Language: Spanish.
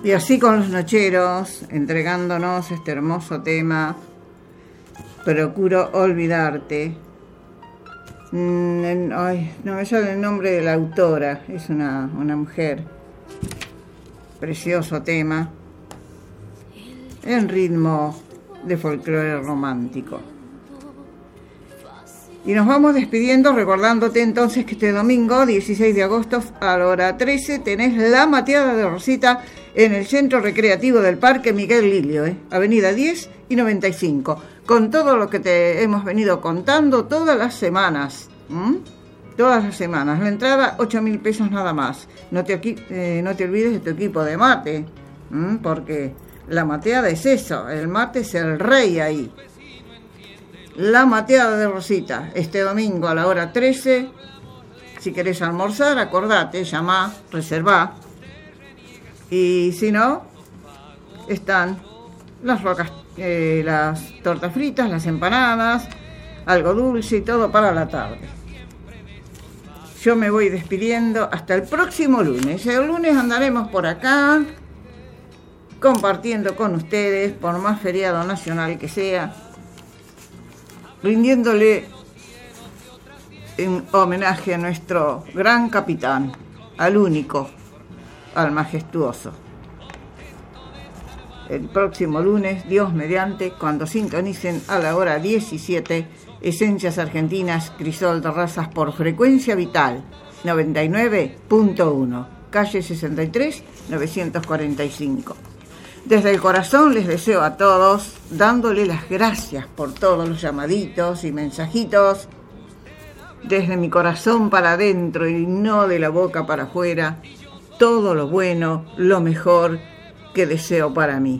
Y así con los nocheros, entregándonos este hermoso tema, Procuro olvidarte. Ay, no me sale el nombre de la autora, es una mujer. Precioso tema, en ritmo de folclore romántico. Y nos vamos despidiendo recordándote entonces que este domingo 16 de agosto a la hora 13 tenés la mateada de Rosita en el Centro Recreativo del Parque Miguel Lilio, Avenida 10 y 95, con todo lo que te hemos venido contando todas las semanas. Todas las semanas. La entrada 8.000 pesos nada más. No te olvides de tu equipo de mate, porque la mateada es eso, el mate es el rey ahí. La mateada de Rosita, este domingo a la hora 13. Si querés almorzar, acordate, llamá, reservá. Y si no, están las rocas, las tortas fritas, las empanadas, algo dulce y todo para la tarde. Yo me voy despidiendo hasta el próximo lunes. El lunes andaremos por acá, compartiendo con ustedes, por más feriado nacional que sea, rindiéndole un homenaje a nuestro gran capitán, al único, al majestuoso. El próximo lunes, Dios mediante, cuando sintonicen a la hora 17, Esencias Argentinas Crisol de Razas por Frecuencia Vital 99.1, calle 63, 945. Desde el corazón les deseo a todos, dándole las gracias por todos los llamaditos y mensajitos, desde mi corazón para adentro y no de la boca para afuera, todo lo bueno, lo mejor que deseo para mí.